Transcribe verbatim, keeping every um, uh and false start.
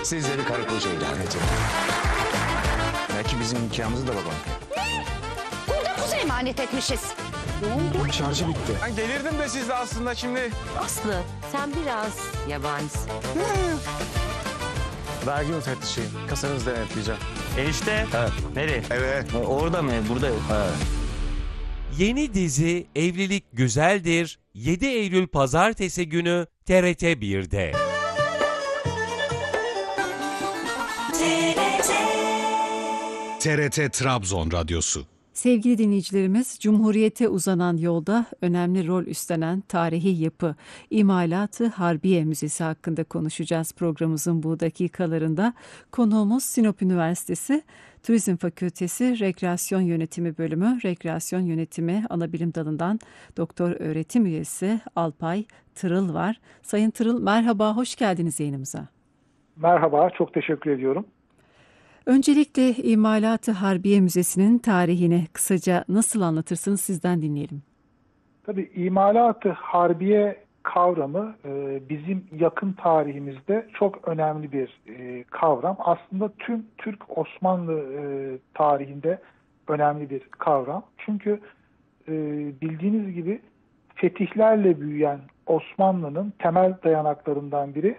Sizleri karı koca ilan edeceğim. Belki bizim nikahımızı da babam. Ne? Burada kuzu emanet etmişiz. Şarjı bitti. Ben delirdim de siz de aslında şimdi. Aslı, sen biraz yabancısın. Vergi müfettişiyim. Kasanızı denetleyeceğim. Enişte. Evet. Nereye? Evet. Orada mı? Burada yok. Yeni dizi Evlilik Güzeldir yedi Eylül Pazartesi günü T R T bir'de. T R T Trabzon Radyosu. Sevgili dinleyicilerimiz, Cumhuriyete uzanan yolda önemli rol üstlenen tarihi yapı İmalat-ı Harbiye Müzesi hakkında konuşacağız programımızın bu dakikalarında. Konuğumuz Sinop Üniversitesi Turizm Fakültesi Rekreasyon Yönetimi Bölümü Rekreasyon Yönetimi Anabilim Dalı'ndan Doktor Öğretim Üyesi Alpay Tırıl var. Sayın Tırıl, merhaba, hoş geldiniz yayınımıza. Merhaba, çok teşekkür ediyorum. Öncelikle İmalat-ı Harbiye Müzesi'nin tarihini kısaca nasıl anlatırsınız, sizden dinleyelim. Tabii imalat-ı harbiye kavramı e, bizim yakın tarihimizde çok önemli bir e, kavram. Aslında tüm Türk Osmanlı e, tarihinde önemli bir kavram. Çünkü e, bildiğiniz gibi fetihlerle büyüyen Osmanlı'nın temel dayanaklarından biri